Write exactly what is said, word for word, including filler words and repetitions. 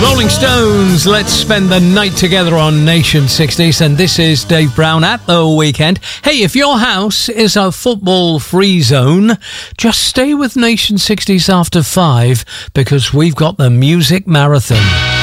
Rolling Stones, let's spend the night together on Nation sixties, and this is Dave Brown at the weekend. Hey, if your house is a football-free zone, just stay with Nation sixties after five, because we've got the Music Marathon.